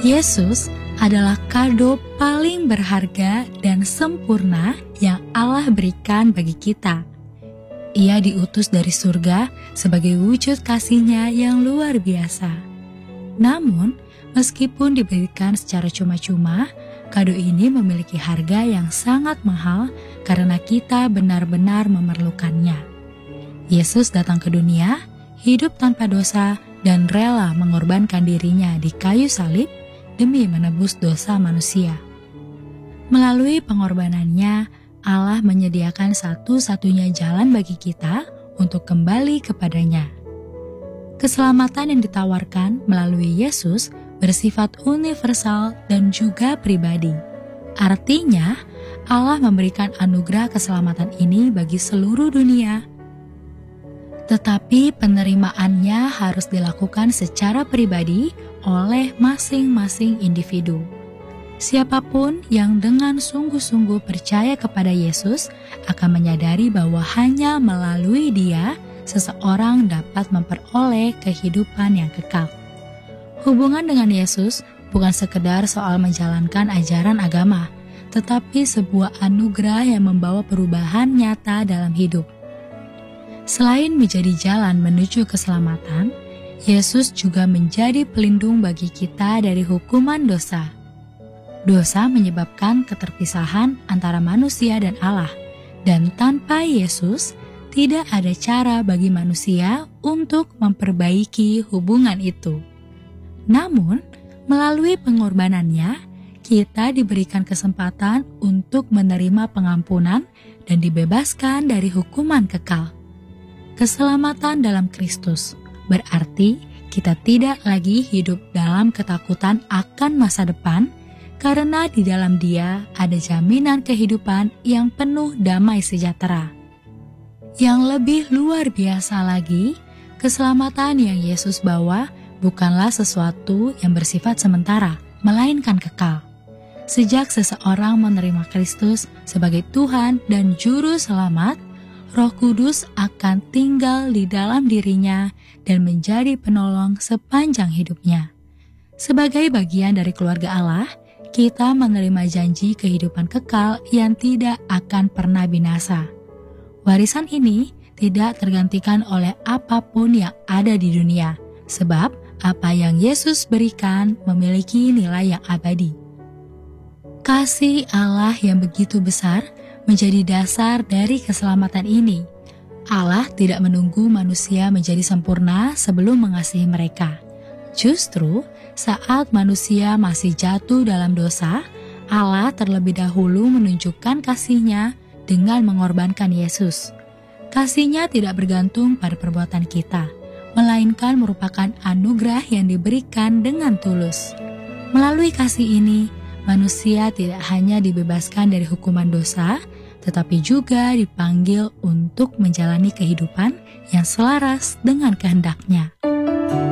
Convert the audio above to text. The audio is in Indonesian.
Yesus adalah kado paling berharga dan sempurna yang Allah berikan bagi kita. Ia diutus dari surga sebagai wujud kasih-Nya yang luar biasa. Namun, meskipun diberikan secara cuma-cuma, kado ini memiliki harga yang sangat mahal karena kita benar-benar memerlukannya. Yesus datang ke dunia, hidup tanpa dosa, dan rela mengorbankan dirinya di kayu salib demi menebus dosa manusia. Melalui pengorbanannya, Allah menyediakan satu-satunya jalan bagi kita untuk kembali kepadanya. Keselamatan yang ditawarkan melalui Yesus bersifat universal dan juga pribadi. Artinya, Allah memberikan anugerah keselamatan ini bagi seluruh dunia. Tetapi penerimaannya harus dilakukan secara pribadi oleh masing-masing individu. Siapapun yang dengan sungguh-sungguh percaya kepada Yesus akan menyadari bahwa hanya melalui Dia seseorang dapat memperoleh kehidupan yang kekal. Hubungan dengan Yesus bukan sekedar soal menjalankan ajaran agama, tetapi sebuah anugerah yang membawa perubahan nyata dalam hidup. Selain menjadi jalan menuju keselamatan, Yesus juga menjadi pelindung bagi kita dari hukuman dosa. Dosa menyebabkan keterpisahan antara manusia dan Allah, dan tanpa Yesus, tidak ada cara bagi manusia untuk memperbaiki hubungan itu. Namun, melalui pengorbanannya, kita diberikan kesempatan untuk menerima pengampunan dan dibebaskan dari hukuman kekal. Keselamatan dalam Kristus berarti kita tidak lagi hidup dalam ketakutan akan masa depan, karena di dalam Dia ada jaminan kehidupan yang penuh damai sejahtera. Yang lebih luar biasa lagi, keselamatan yang Yesus bawa bukanlah sesuatu yang bersifat sementara, melainkan kekal. Sejak seseorang menerima Kristus sebagai Tuhan dan Juru Selamat, Roh Kudus akan tinggal di dalam dirinya dan menjadi penolong sepanjang hidupnya. Sebagai bagian dari keluarga Allah, kita menerima janji kehidupan kekal yang tidak akan pernah binasa. Warisan ini tidak tergantikan oleh apapun yang ada di dunia, sebab apa yang Yesus berikan memiliki nilai yang abadi. Kasih Allah yang begitu besar menjadi dasar dari keselamatan ini. Allah tidak menunggu manusia menjadi sempurna sebelum mengasihi mereka. Justru, saat manusia masih jatuh dalam dosa, Allah terlebih dahulu menunjukkan kasih-Nya dengan mengorbankan Yesus. Kasih-Nya tidak bergantung pada perbuatan kita, melainkan merupakan anugerah yang diberikan dengan tulus. Melalui kasih ini, manusia tidak hanya dibebaskan dari hukuman dosa, tetapi juga dipanggil untuk menjalani kehidupan yang selaras dengan kehendak-Nya.